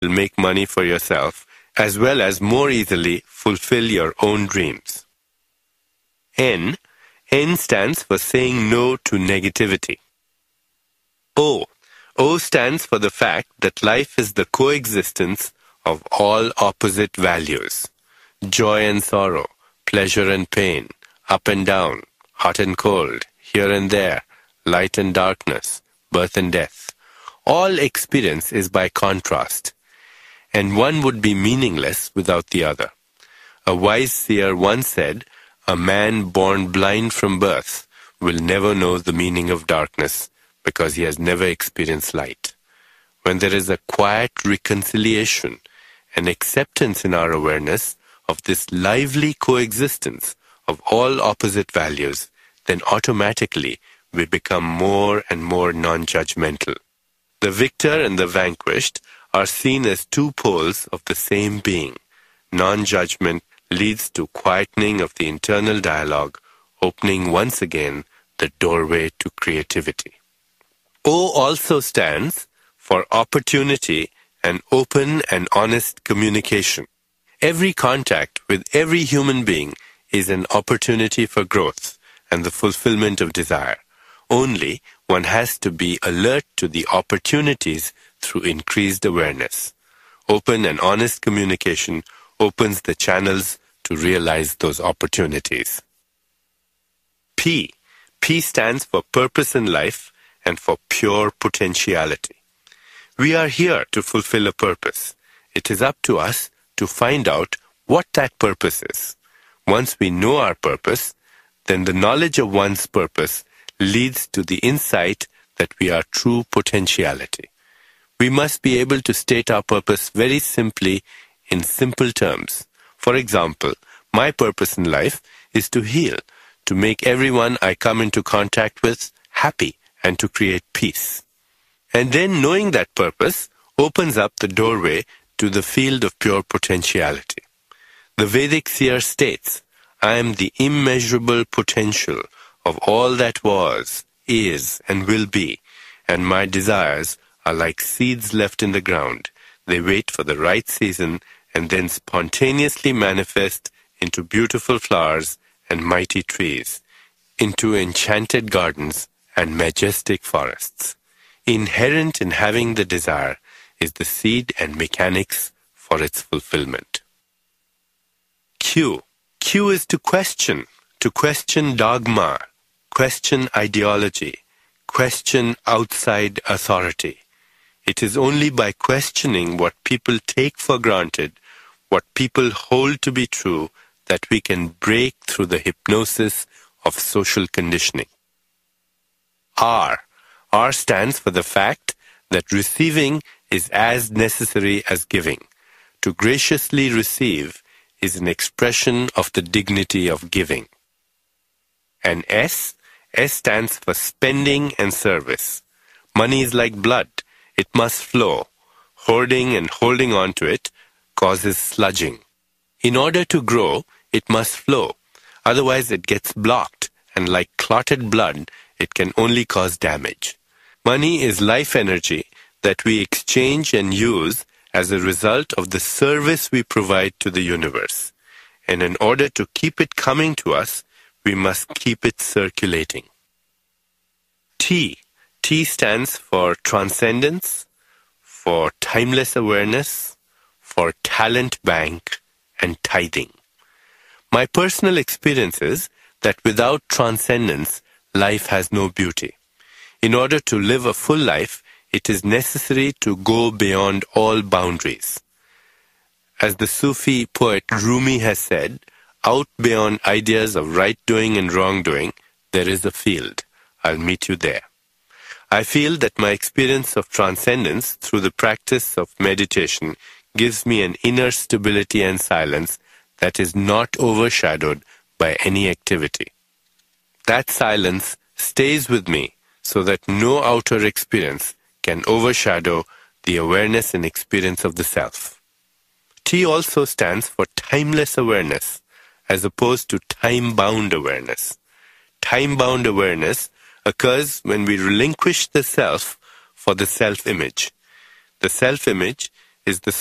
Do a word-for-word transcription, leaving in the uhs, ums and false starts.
make money for yourself, as well as more easily fulfill your own dreams. N. N stands for saying no to negativity. O. O stands for the fact that life is the coexistence of all opposite values. Joy and sorrow, pleasure and pain, up and down, hot and cold, here and there, light and darkness, birth and death. All experience is by contrast, and one would be meaningless without the other. A wise seer once said, "A man born blind from birth will never know the meaning of darkness because he has never experienced light." When there is a quiet reconciliation and acceptance in our awareness of this lively coexistence of all opposite values, then automatically we become more and more non-judgmental. The victor and the vanquished are seen as two poles of the same being. Non-judgment leads to quietening of the internal dialogue, opening once again the doorway to creativity. O also stands for opportunity and open and honest communication. Every contact with every human being is an opportunity for growth and the fulfillment of desire. Only one has to be alert to the opportunities through increased awareness. Open and honest communication opens the channels to realize those opportunities. P. P stands for purpose in life and for pure potentiality. We are here to fulfill a purpose. It is up to us to find out what that purpose is. Once we know our purpose, then the knowledge of one's purpose leads to the insight that we are true potentiality. We must be able to state our purpose very simply in simple terms. For example, my purpose in life is to heal, to make everyone I come into contact with happy, and to create peace. And then knowing that purpose opens up the doorway to the field of pure potentiality. The Vedic seer states, "I am the immeasurable potential of all that was, is, and will be, and my desires are like seeds left in the ground. They wait for the right season and then spontaneously manifest into beautiful flowers and mighty trees, into enchanted gardens and majestic forests." Inherent in having the desire is the seed and mechanics for its fulfillment. Q. Q is to question, to question dogma, question ideology, question outside authority. It is only by questioning what people take for granted, what people hold to be true, that we can break through the hypnosis of social conditioning. R. R stands for the fact that receiving is as necessary as giving. To graciously receive is an expression of the dignity of giving. And S. S stands for spending and service. Money is like blood. It must flow. Hoarding and holding on to it causes sludging. In order to grow, it must flow. Otherwise it gets blocked, and like clotted blood, it can only cause damage. Money is life energy that we exchange and use as a result of the service we provide to the universe. And in order to keep it coming to us, we must keep it circulating. T. T stands for transcendence, for timeless awareness, for talent bank, and tithing. My personal experience is that without transcendence, life has no beauty. In order to live a full life, it is necessary to go beyond all boundaries. As the Sufi poet Rumi has said, out beyond ideas of right doing and wrong doing, there is a field. I'll meet you there. I feel that my experience of transcendence through the practice of meditation gives me an inner stability and silence that is not overshadowed by any activity. That silence stays with me so that no outer experience can overshadow the awareness and experience of the self. T also stands for timeless awareness, as opposed to time-bound awareness. Time-bound awareness occurs when we relinquish the self for the self-image. The self-image is the